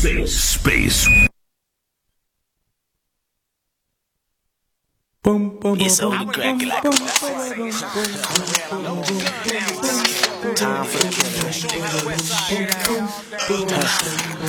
Space. It's only cracking like a time for the